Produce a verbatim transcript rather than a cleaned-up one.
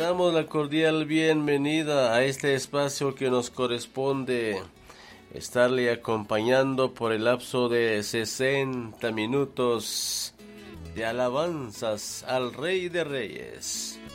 damos la cordial bienvenida a este espacio que nos corresponde estarle acompañando por el lapso de sesenta minutos de alabanzas al Rey de Reyes.